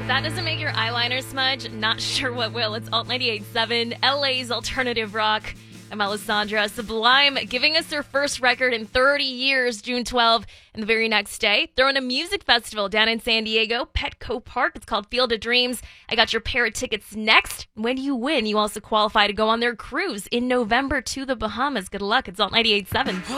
That doesn't make your eyeliner smudge. Not sure what will. It's Alt 98.7, LA's alternative rock. I'm Alessandra. Sublime giving us their first record in 30 years, June 12. And the very next day, throwing a music festival down in San Diego, Petco Park. It's called Field of Dreams. I got your pair of tickets next. When you win, you also qualify to go on their cruise in November to the Bahamas. Good luck. It's Alt 98.7.